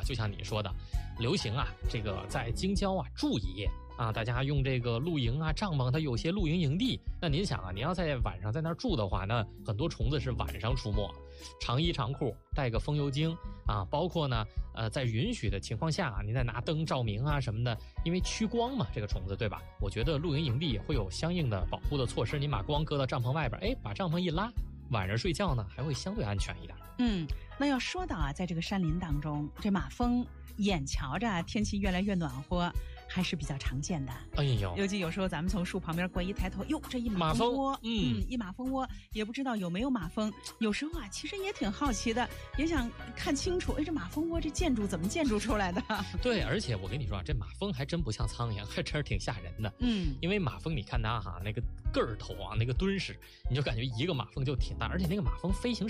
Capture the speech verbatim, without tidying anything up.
嘛，就像你说的，流行啊，这个在京郊啊住一夜啊，大家用这个露营啊帐篷，它有些露营营地。那您想啊，您要在晚上在那儿住的话，那很多虫子是晚上出没，长衣长裤，带个风油精啊，包括呢，呃，在允许的情况下，您再拿灯照明啊什么的，因为趋光嘛，这个虫子对吧？我觉得露营营地也会有相应的保护的措施，您把光搁到帐篷外边，哎，把帐篷一拉，晚上睡觉呢还会相对安全一点。 嗯，那要说到啊，在这个山林当中，这马蜂眼瞧着天气越来越暖和，还是比较常见的。 哎呦， 尤其有时候咱们从树旁边过一抬头，哟，这一马蜂窝， 嗯, 嗯，一马蜂窝，也不知道有没有马蜂。有时候啊，其实也挺好奇的，也想看清楚，哎，这马蜂窝这建筑怎么建筑出来的？ 对，而且我跟你说啊，这马蜂还真不像苍蝇，还真是挺吓人的。 嗯， 因为马蜂你看它哈，那个个儿头啊，那个敦实，你就感觉一个马蜂就挺大，而且那个马蜂飞行